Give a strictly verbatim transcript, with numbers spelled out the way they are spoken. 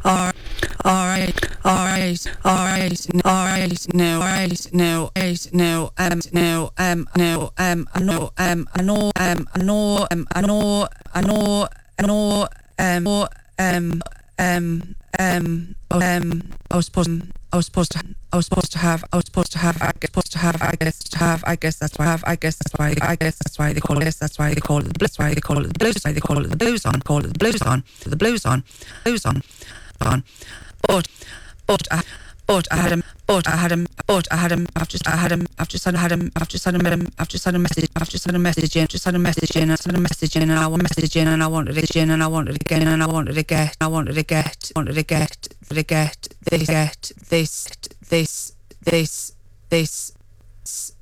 All right, all right, all right, all right, no, all right, no, eight, no, um, no, um, no, um, I know, um, I know, um, I know, um, I know, I know, I know, um, um, um, um, um, I was supposed, I was supposed to, I was supposed to have, I was supposed to have, I guess, supposed to have, I guess, to have, I guess that's why I have, I guess that's why, I guess that's why they call it, that's why they call it the blues, why they call it the blues, why they call it the blues on, call it the blues on, the blues on, blues on, on, but, but I, but I had him, but I had him, but I had him, I've just, I had him, I've just had him, I've just had him, I've just had a message, I've just had a message in, just had a message in, I sent a message in, and I want a message in, and I wanted it in, and I wanted it again, and I wanted to get, I wanted to get, wanted to get, to get, this, get, this, this, this, this,